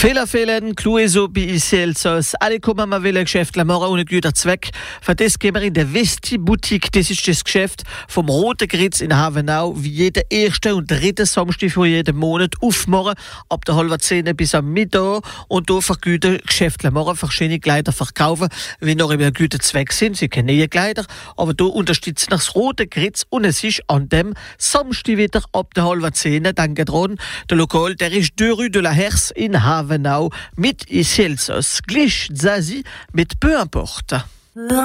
Fehlen, Clueso bei Iselsos. Alle kommen mal wieder Geschäft, la morgen ohne guter Zweck. Für das gehen wir in der Vesti Boutique. Das ist das Geschäft vom Roten Kreuz in Havenau. Wie jeden ersten und dritten Samstag von jedem Monat aufmorgen. Ab der halben 10 bis am Mittag. Und hier für gute Geschäft, la morgen verschiedene Kleider verkaufen, wie noch immer guten Zweck sind. Sie kennen nie Kleider. Aber hier unterstützen das Rote Kreuz. Und es ist an dem Samstag wieder ab der halben 10. Danke dran. Der Lokal, der ist 2 Rue de la Herse in Havenau mit Iselsos. Gleich Zazie mit peu importe.